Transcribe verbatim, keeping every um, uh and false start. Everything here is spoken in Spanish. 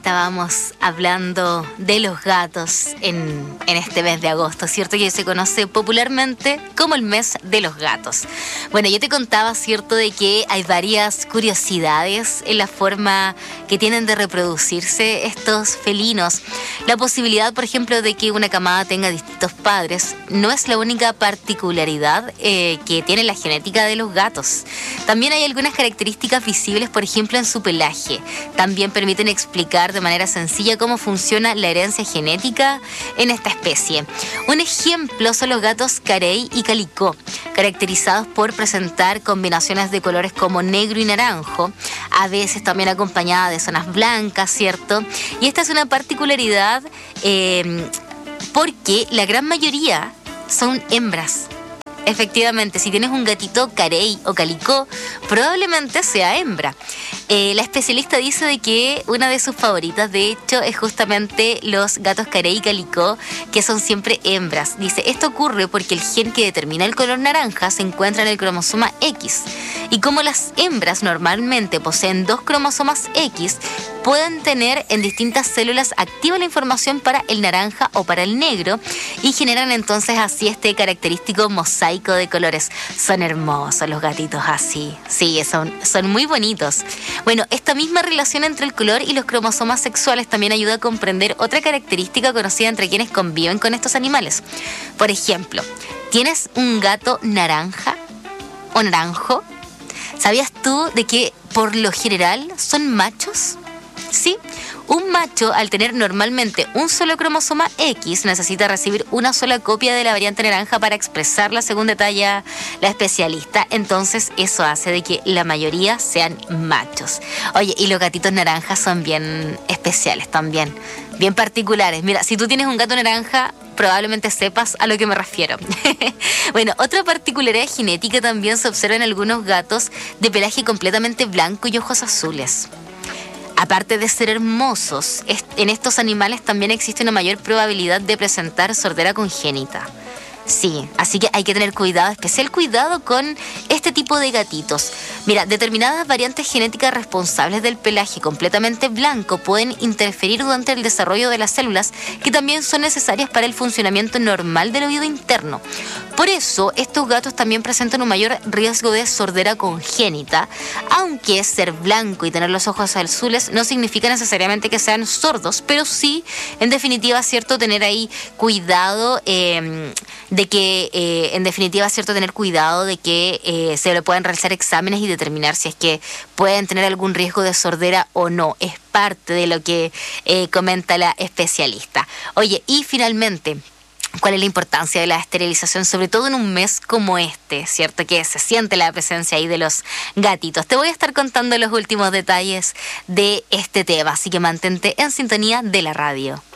estábamos hablando de los gatos en, en este mes de agosto, ¿cierto? Que se conoce popularmente como el mes de los gatos. Bueno, yo te contaba, ¿cierto?, de que hay varias curiosidades en la forma que tienen de reproducirse estos felinos. La posibilidad, por ejemplo, de que una camada tenga distintos padres no es la única particularidad eh, que tiene la genética de los gatos. También hay algunas características visibles, por ejemplo, en su pelaje. También permiten explicar de manera sencilla cómo funciona la herencia genética en esta especie. Un ejemplo son los gatos carey y calicó, caracterizados por presentar combinaciones de colores como negro y naranjo, a veces también acompañada de zonas blancas, ¿cierto? Y esta es una particularidad eh, porque la gran mayoría son hembras. Efectivamente, si tienes un gatito carey o calicó, probablemente sea hembra. Eh, la especialista dice de que una de sus favoritas, de hecho, es justamente los gatos carey y calicó, que son siempre hembras. Dice, esto ocurre porque el gen que determina el color naranja se encuentra en el cromosoma X. Y como las hembras normalmente poseen dos cromosomas X, pueden tener en distintas células activa la información para el naranja o para el negro y generan entonces así este característico mosaico de colores. Son hermosos los gatitos así. Sí, son, son muy bonitos. Bueno, esta misma relación entre el color y los cromosomas sexuales también ayuda a comprender otra característica conocida entre quienes conviven con estos animales. Por ejemplo, ¿tienes un gato naranja o naranjo? ¿Sabías tú de que por lo general son machos? Sí, un macho al tener normalmente un solo cromosoma X necesita recibir una sola copia de la variante naranja para expresarla, según detalla la especialista. Entonces eso hace de que la mayoría sean machos. Oye, y los gatitos naranjas son bien especiales también, bien particulares. Mira, si tú tienes un gato naranja, probablemente sepas a lo que me refiero. Bueno, otra particularidad genética también se observa en algunos gatos de pelaje completamente blanco y ojos azules. Aparte de ser hermosos, en estos animales también existe una mayor probabilidad de presentar sordera congénita. Sí, así que hay que tener cuidado, especial cuidado con este tipo de gatitos. Mira, determinadas variantes genéticas responsables del pelaje completamente blanco pueden interferir durante el desarrollo de las células que también son necesarias para el funcionamiento normal del oído interno. Por eso, estos gatos también presentan un mayor riesgo de sordera congénita, aunque ser blanco y tener los ojos azules no significa necesariamente que sean sordos, pero sí, en definitiva, cierto, tener ahí cuidado eh, de que, eh, en definitiva, cierto, tener cuidado de que eh, se le puedan realizar exámenes y determinar si es que pueden tener algún riesgo de sordera o no. Es parte de lo que eh, comenta la especialista. Oye, y finalmente, ¿cuál es la importancia de la esterilización, sobre todo en un mes como este, cierto? Que se siente la presencia ahí de los gatitos. Te voy a estar contando los últimos detalles de este tema, así que mantente en sintonía de la radio.